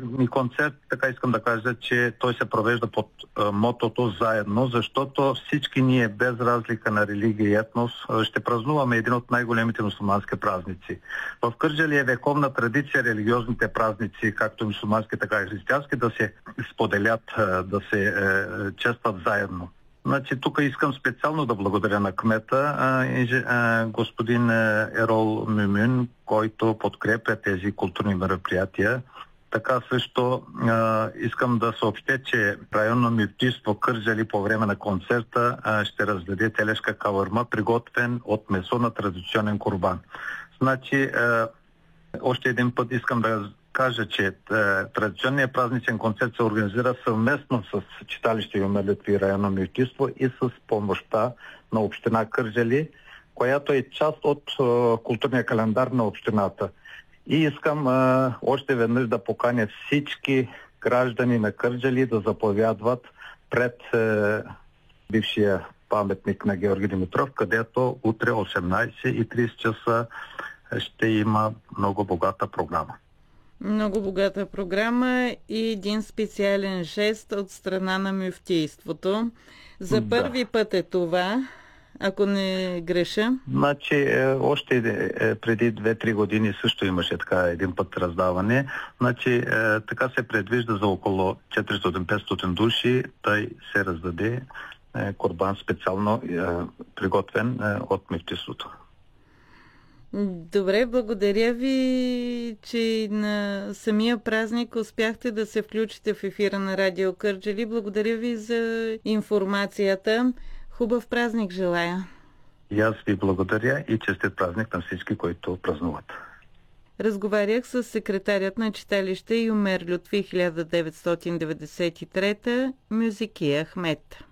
ми концерт, така искам да кажа, че той се провежда под мотото заедно, защото всички ние, без разлика на религия и етнос, ще празнуваме един от най-големите мюсюлмански празници. В Кърджали е вековна традиция религиозните празници, както мюсюлмански, така и християнски, да се споделят, да се честват заедно. Значи, тук искам специално да благодаря на кмета, господин Ерол Мюмюн, който подкрепя тези културни мероприятия. Така също искам да съобщя, че районно мюфтийство Кърджали по време на концерта ще раздаде телешка кавърма, приготвен от месо на традиционен курбан. Значи, още един път искам да кажа, че традиционният празничен концерт се организира съвместно с читалище Юмер Лютви и районно мюфтийство и с помощта на община Кърджали, която е част от културния календар на общината. И искам още веднъж да поканя всички граждани на Кърджали да заповядват пред бившия паметник на Георги Димитров, където утре 18:30 часа ще има много богата програма. Много богата програма и един специален жест от страна на мюфтийството. За първи път е това, ако не греша. Значи, още преди 2-3 години също имаше така един път раздаване. Значи, така се предвижда за около 400-500 души, той се раздаде курбан специално приготвен от мюфтийството. Добре, благодаря ви, че на самия празник успяхте да се включите в ефира на Радио Кърджали. Благодаря ви за информацията. Хубав празник желая. И аз ви благодаря и честит празник на всички, които празнуват. Разговарях с секретарят на читалище Юмер Лютви 1993 Мюзикия Ахмет.